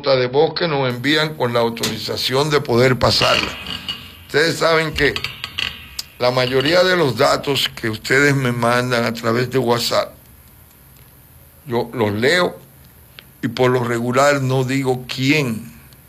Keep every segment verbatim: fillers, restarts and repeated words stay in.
nota de voz que nos envían con la autorización de poder pasarla. Ustedes saben que la mayoría de los datos que ustedes me mandan a través de WhatsApp, yo los leo y por lo regular no digo quién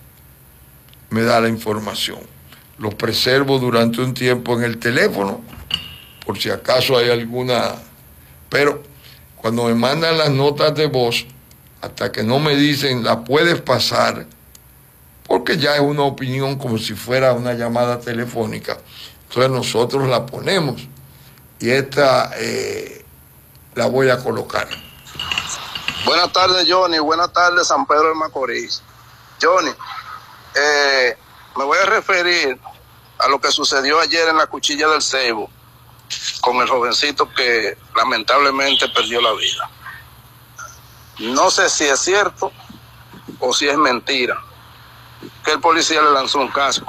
me da la información. Los preservo durante un tiempo en el teléfono, por si acaso hay alguna... Pero cuando me mandan las notas de voz, hasta que no me dicen, la puedes pasar, porque ya es una opinión como si fuera una llamada telefónica, entonces nosotros la ponemos y esta eh, la voy a colocar. Buenas tardes, Johnny. Buenas tardes, San Pedro de Macorís. Johnny, eh, me voy a referir a lo que sucedió ayer en la Cuchilla del Ceibo con el jovencito que lamentablemente perdió la vida. No sé si es cierto o si es mentira que el policía le lanzó un casco,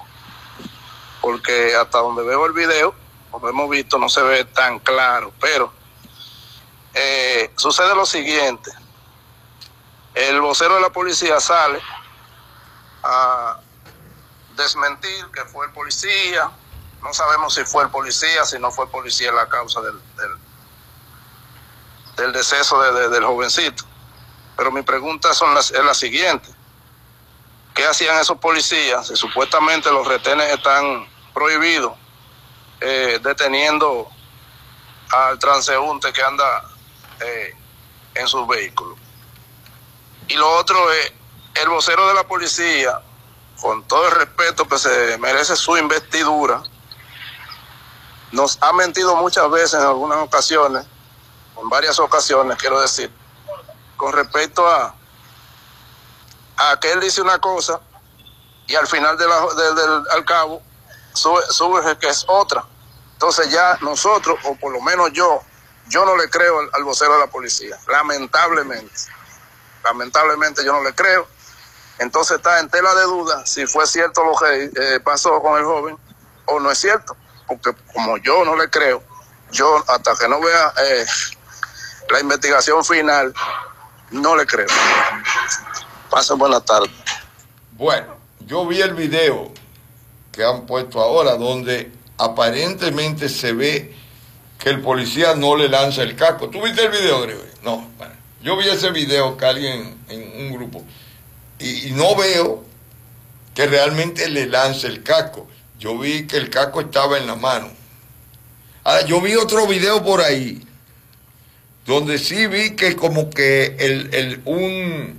porque hasta donde veo el video, como hemos visto, no se ve tan claro, pero eh, sucede lo siguiente. El vocero de la policía sale a desmentir que fue el policía. No sabemos si fue el policía, si no fue el policía la causa del, del, del deceso de, de, del jovencito. Pero mi pregunta son las, es la siguiente. ¿Qué hacían esos policías si supuestamente los retenes están prohibidos, eh, deteniendo al transeúnte que anda eh, en sus vehículos? Y lo otro es, el vocero de la policía, con todo el respeto que se merece su investidura, nos ha mentido muchas veces en algunas ocasiones, en varias ocasiones, quiero decir, con respecto a, a que él dice una cosa y al final de la, de, del al cabo sube, sube que es otra. Entonces ya nosotros, o por lo menos yo, yo no le creo al, al vocero de la policía, lamentablemente. Lamentablemente yo no le creo. Entonces está en tela de duda si fue cierto lo que eh, pasó con el joven o no es cierto. Porque como yo no le creo, yo hasta que no vea eh, la investigación final, no le creo. Pasen buenas tardes. Bueno, yo vi el video que han puesto ahora donde aparentemente se ve que el policía no le lanza el casco. ¿Tú viste el video, Gregorio? No, bueno, yo vi ese video que alguien en un grupo y, y no veo que realmente le lance el casco. Yo vi que el casco estaba en la mano. Ahora, yo vi otro video por ahí donde sí vi que como que el, el, un,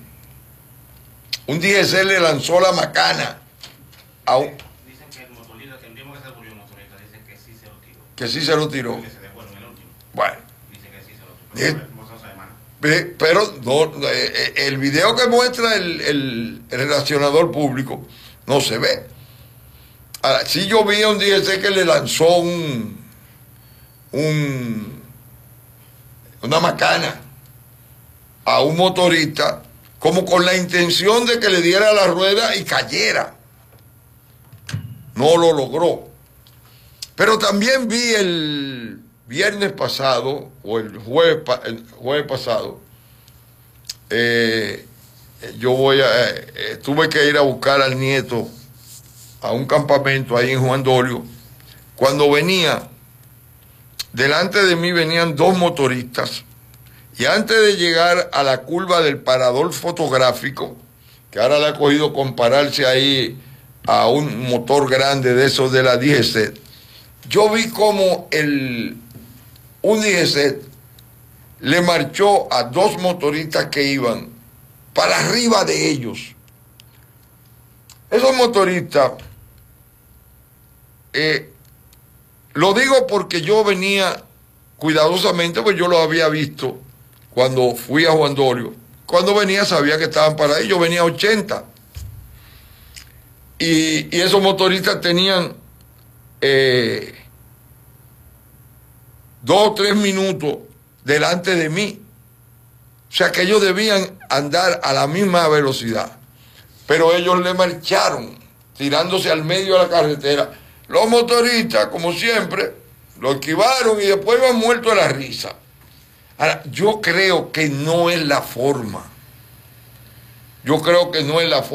un D S le lanzó la macana a un... Dicen que el motorista, que el mismo que se murió el motorista, dicen que sí se lo tiró. Que sí se lo tiró. Que se dejó en el último. Bueno. Dicen que sí se lo tiró. Eh, pero no, eh, el video que muestra el, el, el relacionador público no se ve. Ahora, sí yo vi un D S que le lanzó un, un una macana a un motorista como con la intención de que le diera la rueda y cayera. No lo logró. Pero también vi el viernes pasado, o el jueves, el jueves pasado, eh, yo voy a, eh, tuve que ir a buscar al nieto a un campamento ahí en Juan Dolio. Cuando venía, delante de mí venían dos motoristas, y antes de llegar a la curva del parador fotográfico, que ahora le ha cogido compararse ahí a un motor grande de esos de la D G C, yo vi como el, un D G C le marchó a dos motoristas que iban para arriba de ellos. Esos motoristas, eh, lo digo porque yo venía cuidadosamente, pues yo lo había visto cuando fui a Juan Dolio. Cuando venía sabía que estaban para ahí, yo venía a ochenta. Y, y esos motoristas tenían eh, dos o tres minutos delante de mí. O sea que ellos debían andar a la misma velocidad. Pero ellos le marcharon, tirándose al medio de la carretera. Los motoristas, como siempre, lo esquivaron y después iban muertos de la risa. Ahora, yo creo que no es la forma. Yo creo que no es la forma.